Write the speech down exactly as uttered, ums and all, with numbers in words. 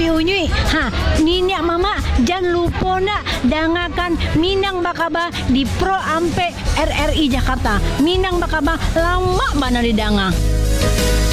Papi Unyui. Ha, Nini Mama jangan lupa nak dangakan Minang Bakaba di Pro Ampe R R I Jakarta. Minang Bakaba lama mana didanga.